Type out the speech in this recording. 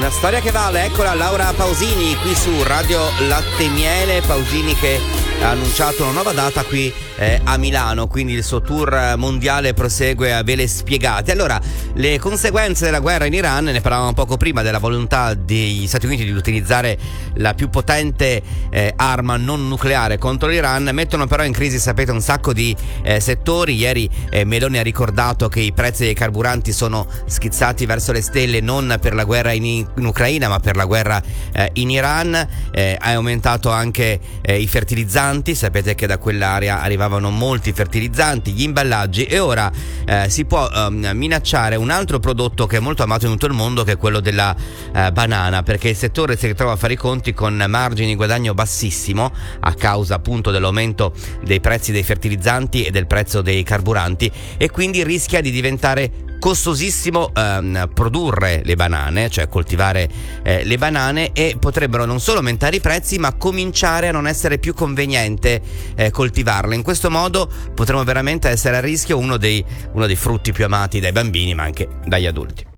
Storia che vale, eccola Laura Pausini qui su Radio Latte e Miele. Pausini che ha annunciato una nuova data qui a Milano, quindi il suo tour mondiale prosegue a vele spiegate. Allora, le conseguenze della guerra in Iran, ne parlavamo poco prima, della volontà degli Stati Uniti di utilizzare la più potente arma non nucleare contro l'Iran, mettono però in crisi, sapete, un sacco di settori. Ieri Meloni ha ricordato che i prezzi dei carburanti sono schizzati verso le stelle non per la guerra in Ucraina ma per la guerra in Iran. Ha aumentato anche i fertilizzanti, sapete che da quell'area arrivavano molti fertilizzanti, gli imballaggi, e ora si può minacciare un altro prodotto che è molto amato in tutto il mondo, che è quello della banana, perché il settore si ritrova a fare i conti con margini di guadagno bassissimo a causa appunto dell'aumento dei prezzi dei fertilizzanti e del prezzo dei carburanti, e quindi rischia di diventare costosissimo produrre le banane, cioè coltivare le banane, e potrebbero non solo aumentare i prezzi ma cominciare a non essere più conveniente coltivarle. In questo modo potremmo veramente essere a rischio uno dei frutti più amati dai bambini ma anche dagli adulti.